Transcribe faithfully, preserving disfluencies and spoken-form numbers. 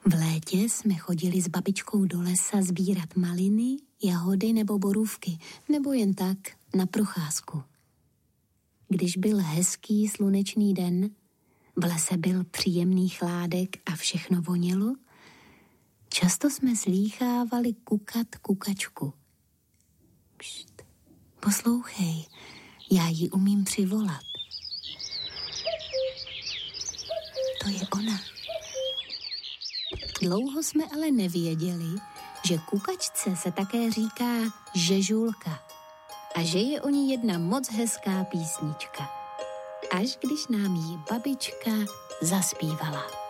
V létě jsme chodili s babičkou do lesa sbírat maliny, jahody nebo borůvky, nebo jen tak na procházku. Když byl hezký slunečný den, v lese byl příjemný chládek a všechno vonělo, často jsme slýchávali kukat kukačku. Pšt, poslouchej, já ji umím přivolat. To je ona. Dlouho jsme ale nevěděli, že kukačce se také říká žežulka a že je o ní jedna moc hezká písnička. Až když nám ji babička zaspívala.